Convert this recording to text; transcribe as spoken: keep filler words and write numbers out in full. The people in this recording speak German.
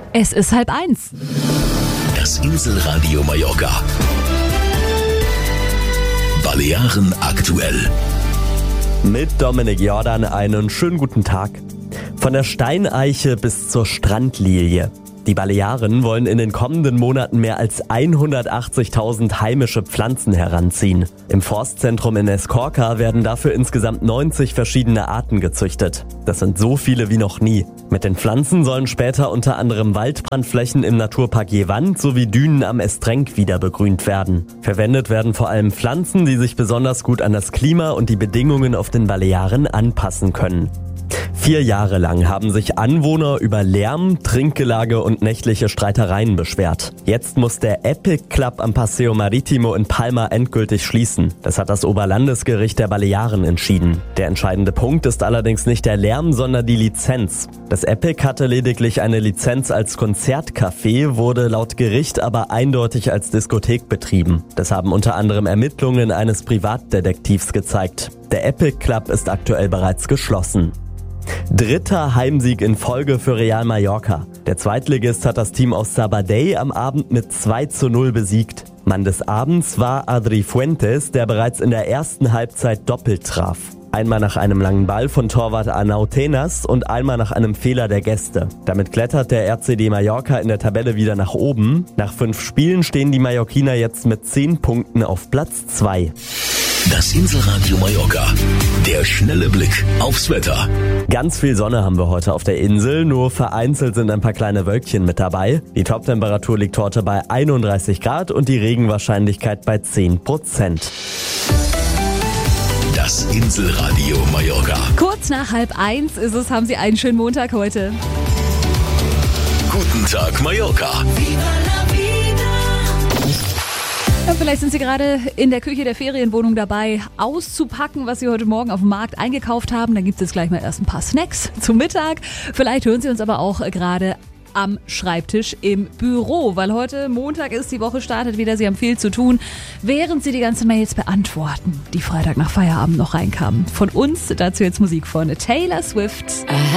Es ist halb eins. Das Inselradio Mallorca. Balearen aktuell. Mit Dominik Jordan einen schönen guten Tag. Von der Steineiche bis zur Strandlilie. Die Balearen wollen in den kommenden Monaten mehr als hundertachtzigtausend heimische Pflanzen heranziehen. Im Forstzentrum in Escorca werden dafür insgesamt neunzig verschiedene Arten gezüchtet. Das sind so viele wie noch nie. Mit den Pflanzen sollen später unter anderem Waldbrandflächen im Naturpark Llevant sowie Dünen am Estrenc wieder begrünt werden. Verwendet werden vor allem Pflanzen, die sich besonders gut an das Klima und die Bedingungen auf den Balearen anpassen können. Vier Jahre lang haben sich Anwohner über Lärm, Trinkgelage und nächtliche Streitereien beschwert. Jetzt muss der Epic Club am Paseo Marítimo in Palma endgültig schließen. Das hat das Oberlandesgericht der Balearen entschieden. Der entscheidende Punkt ist allerdings nicht der Lärm, sondern die Lizenz. Das Epic hatte lediglich eine Lizenz als Konzertcafé, wurde laut Gericht aber eindeutig als Diskothek betrieben. Das haben unter anderem Ermittlungen eines Privatdetektivs gezeigt. Der Epic Club ist aktuell bereits geschlossen. Dritter Heimsieg in Folge für Real Mallorca. Der Zweitligist hat das Team aus Sabadell am Abend mit zwei zu null besiegt. Mann des Abends war Adri Fuentes, der bereits in der ersten Halbzeit doppelt traf. Einmal nach einem langen Ball von Torwart Arnau Tenas und einmal nach einem Fehler der Gäste. Damit klettert der R C D Mallorca in der Tabelle wieder nach oben. Nach fünf Spielen stehen die Mallorquiner jetzt mit zehn Punkten auf Platz zwei. Das Inselradio Mallorca. Der schnelle Blick aufs Wetter. Ganz viel Sonne haben wir heute auf der Insel, nur vereinzelt sind ein paar kleine Wölkchen mit dabei. Die Toptemperatur liegt heute bei einunddreißig Grad und die Regenwahrscheinlichkeit bei zehn Prozent. Das Inselradio Mallorca. Kurz nach halb eins ist es, haben Sie einen schönen Montag heute. Guten Tag Mallorca. Ja, vielleicht sind Sie gerade in der Küche der Ferienwohnung dabei, auszupacken, was Sie heute Morgen auf dem Markt eingekauft haben. Dann gibt es gleich mal erst ein paar Snacks zum Mittag. Vielleicht hören Sie uns aber auch gerade am Schreibtisch im Büro, weil heute Montag ist, die Woche startet wieder, Sie haben viel zu tun, während Sie die ganzen Mails beantworten, die Freitag nach Feierabend noch reinkamen. Von uns dazu jetzt Musik von Taylor Swift.